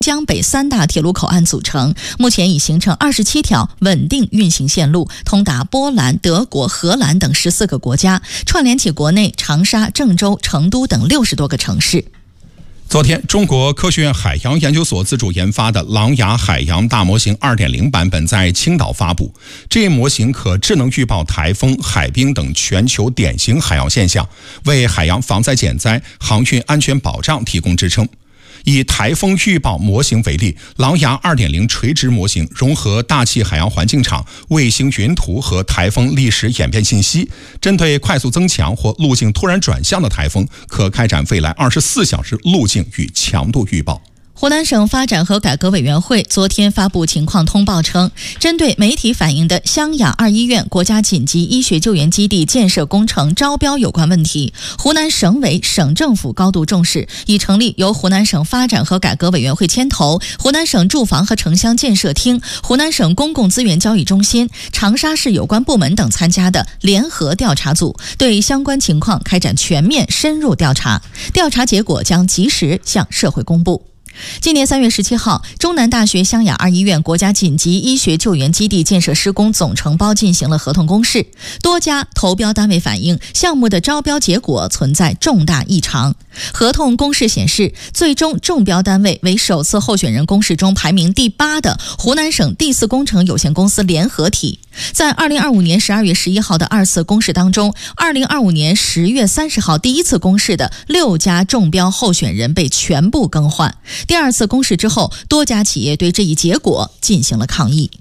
江北3大铁路口岸组成，目前已形成27条稳定运行线路，通达波兰、德国、荷兰等14个国家，串联起国内长沙、郑州、成都等60多个城市。 昨天，中国科学院海洋研究所自主研发的琅琊海洋大模型 2.0 版本在青岛发布。这一模型可智能预报台风、海冰等全球典型海洋现象，为海洋防灾减灾、航运安全保障提供支撑。以台风预报模型为例，琅琊 2.0 垂直模型融合大气海洋环境场、卫星云图和台风历史演变信息，针对快速增强或路径突然转向的台风，可开展未来24小时路径与强度预报。 湖南省发展和改革委员会昨天发布情况通报称，针对媒体反映的湘雅2医院国家紧急医学救援基地建设工程招标有关问题，湖南省委、省政府高度重视，已成立由湖南省发展和改革委员会牵头，湖南省住房和城乡建设厅、湖南省公共资源交易中心、长沙市有关部门等参加的联合调查组，对相关情况开展全面深入调查，调查结果将及时向社会公布。今年3月17号，中南大学湘雅2医院国家紧急医学救援基地建设施工总承包进行了合同公示，多家投标单位反映项目的招标结果存在重大异常。合同公示显示，最终中标单位为首次候选人公示中排名第8的湖南省第4工程有限公司联合体。在2025年12月11号的2次公示当中，2025年10月30号第1次公示的6家中标候选人被全部更换。第2次公示之后，多家企业对这一结果进行了抗议。